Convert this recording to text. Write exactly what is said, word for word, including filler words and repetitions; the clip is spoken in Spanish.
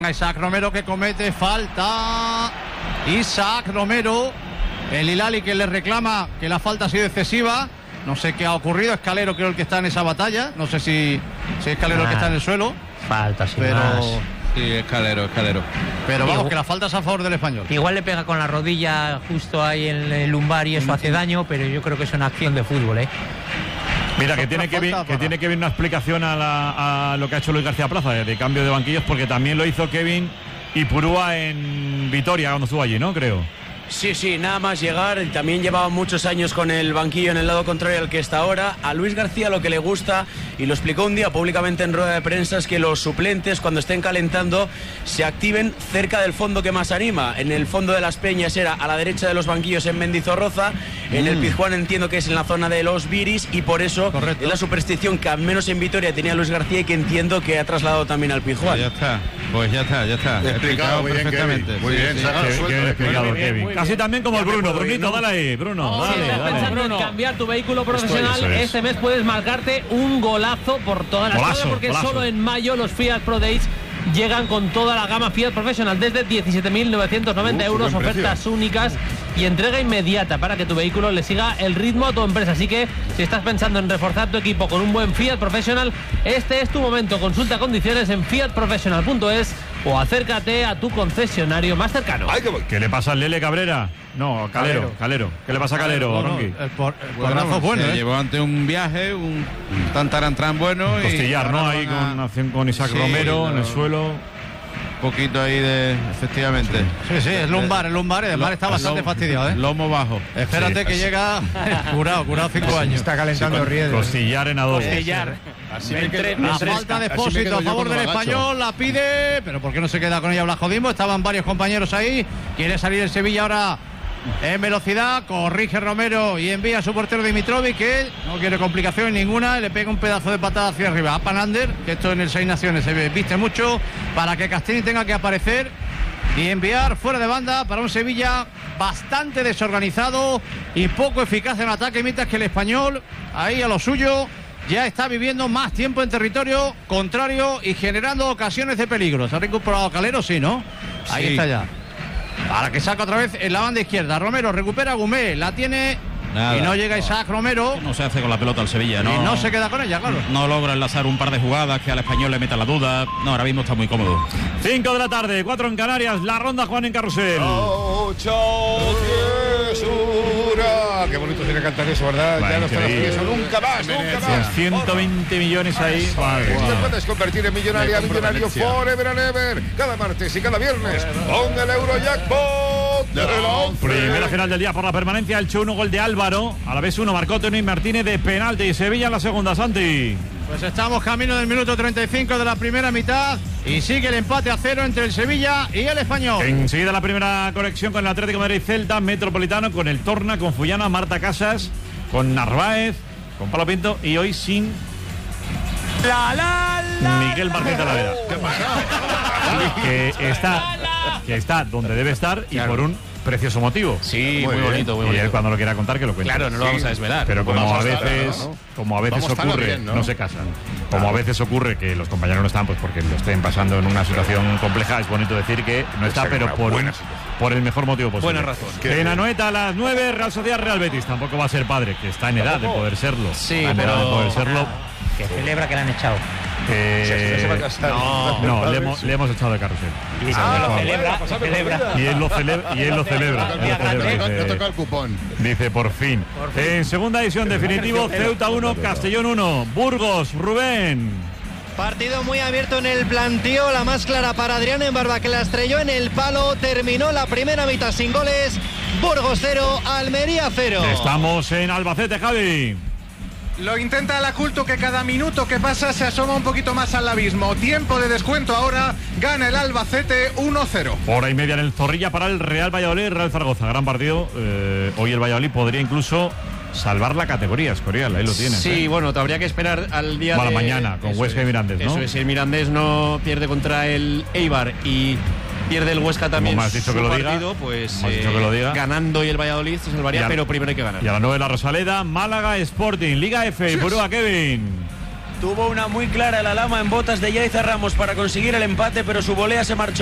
Isaac Romero que comete falta. Isaac Romero, el Hilali que le reclama que la falta ha sido excesiva. No sé qué ha ocurrido. Escalero creo el que está en esa batalla. No sé si, si Escalero ah, el que está en el suelo. Falta, sin pero más. Sí, Escalero, Escalero. Pero vamos, Igual, que la falta es a favor del Español. Igual le pega con la rodilla justo ahí en el lumbar y eso hace daño, pero yo creo que es una acción de fútbol, ¿eh? Mira, que tiene que, vi, que tiene que ver una explicación a, la, a lo que ha hecho Luis García Plaza de, de cambio de banquillos, porque también lo hizo Kevin Ipurúa en Vitoria cuando estuvo allí, ¿no? Creo. Sí, sí, nada más llegar, también llevaba muchos años con el banquillo en el lado contrario al que está ahora. A Luis García lo que le gusta, y lo explicó un día públicamente en rueda de prensa, es que los suplentes cuando estén calentando se activen cerca del fondo que más anima. En el fondo de las Peñas era a la derecha de los banquillos en Mendizorroza, mm. en el Pizjuán entiendo que es en la zona de los Viris, y por eso Correcto. Es la superstición que al menos en Vitoria tenía Luis García y que entiendo que ha trasladado también al Pizjuán. Pues ya está, pues ya está, ya está. Explicado muy perfectamente. Bien, muy bien, sí, sacado sí, suelto, bien explicado, muy bien, Kevin. muy bien. Casi también como el Bruno. Brunito, dale ahí, Bruno. No, dale, si estás dale. pensando Bruno. en cambiar tu vehículo profesional, Esto es. este mes puedes marcarte un golazo por toda la Golazo, historia, porque golazo. solo en mayo los Fiat Pro Days llegan con toda la gama Fiat Professional desde diecisiete mil novecientos noventa Uh, euros, buen ofertas precio. únicas y entrega inmediata para que tu vehículo le siga el ritmo a tu empresa. Así que si estás pensando en reforzar tu equipo con un buen Fiat Professional, este es tu momento. Consulta condiciones en fiat professional punto es o acércate a tu concesionario más cercano. Ay, que voy. ¿Qué le pasa al Lele Cabrera? No, Calero, Calero. ¿Qué le pasa a Calero, No, no, Ronqui? el, por, el Bueno, cuadrazo es bueno, se ¿eh? llevó ante un viaje, un tantarantran bueno. y Costillar, ¿no? ahora Ahí van a- con una acción con Isaac Sí, Romero en el lo- suelo. Un poquito ahí de, efectivamente. Sí, sí, es lumbar, es lumbar. Y además Lo- está bastante lomo- fastidiado, ¿eh? Lomo bajo. Espérate Sí. que llega curado, curado cinco años. Está calentando riesgos. Costillar en adobo. Costillar. Así Me me quedo- entre- La así me- falta de así me Expósito quedo a yo favor cuando del me agacho. Español, la pide, pero ¿por qué no se queda con ella Blas Jodimbo? Estaban varios compañeros ahí, quiere salir el Sevilla ahora en velocidad, corrige Romero y envía a su portero Dimitrovic, que no quiere complicación ninguna, y le pega un pedazo de patada hacia arriba a Panander, que esto en el Seis Naciones se viste mucho, para que Castini tenga que aparecer y enviar fuera de banda para un Sevilla bastante desorganizado y poco eficaz en ataque, mientras que el Español, ahí a lo suyo, ya está viviendo más tiempo en territorio contrario y generando ocasiones de peligro. ¿Se ha recuperado Calero? Sí, ¿no? Ahí Sí. está ya. Para que saca otra vez en la banda izquierda. Romero recupera a Gumé, la tiene Nada. y no llega Isaac Romero. No se hace con la pelota al Sevilla, ¿no? Y no se queda con ella, claro. No logra enlazar un par de jugadas que al Español le meta la duda. No, ahora mismo está muy cómodo. cinco de la tarde, cuatro en Canarias. La ronda Juan en Carrusel. ¡Oh, chao, Jesura! Qué bonito tiene que cantar eso, ¿verdad? Va, Ya no está increíble. eso, nunca más, nunca Con más. ciento veinte millones ahí. Madre Te mía. puedes convertir en millonaria, Me compro millonario Venecia. forever and ever. Cada martes y cada viernes con el Eurojackpot de la once. Primera final del día por la permanencia. El uno gol de Álvaro. A la vez uno marcó Tony Martínez de penalti. Y Sevilla en la segunda, Santi. Pues estamos camino del minuto treinta y cinco de la primera mitad y sigue el empate a cero entre el Sevilla y el Español. Enseguida la primera conexión con el Atlético de Madrid, Celta, Metropolitano, con el Torna, con Fullana, Marta Casas, con Narváez, con Pablo Pinto y hoy sin La, la, la, Miguel Martín Talavera. ¿Qué ha pasado? Que está, que está donde debe estar y por un precioso motivo. Sí, Muy muy, bien. bonito, muy Y bonito. él cuando lo quiera contar que lo cuente. Claro, no lo vamos a desvelar. Pero como Vamos a a estar, veces, ¿no? como a veces Vamos a estar ocurre, bien, ¿no? ¿no? se casan. Como a veces ocurre que los compañeros no están, pues porque lo estén pasando en una situación compleja, es bonito decir que no está, Esa es pero una por, buena un- situación. por el mejor motivo posible. Buena razón. En Anoeta a las nueve, Real Sociedad, Real Betis. Tampoco va a ser padre, que está en edad de poder serlo. Sí, está en edad de pero- poder serlo. Que celebra que le han echado. Eh, Se va a casar. no, no, le hemos, le hemos echado de carrusel. Y Ah, lo bueno, celebra, pasame lo celebra. comida. Y él lo celebra. Y él lo celebra. él lo celebra, No dice- toca el cupón. Dice por fin. En segunda edición definitivo, Ceuta uno, Castellón uno. Burgos, Rubén. Partido muy abierto en el plantío, la más clara para Adrián Embarba, que la estrelló en el palo, terminó la primera mitad sin goles. Burgos cero, Almería cero. Estamos en Albacete, Javi. Lo intenta la Culto, que cada minuto que pasa se asoma un poquito más al abismo. Tiempo de descuento ahora, gana el Albacete uno cero. Hora y media en el Zorrilla para el Real Valladolid, Real Zaragoza. Gran partido. Eh, hoy el Valladolid podría incluso salvar la categoría, Escorial. Ahí lo tienes. Sí, ¿eh? bueno, te habría que esperar al día Para de... mañana, con Eso Huesca y es. Mirandés, ¿no? Eso es, si el Mirandés no pierde contra el Eibar y pierde el Huesca también me has dicho su que lo diga, partido, pues como has dicho que lo diga. ganando y el Valladolid se salvaría, Y a- pero primero hay que ganar. Y a las nueve la Rosaleda, Málaga, Sporting, Liga F, y Purúa, Kevin. Tuvo una muy clara la Lama en botas de Yaiza Ramos para conseguir el empate, pero su volea se marchó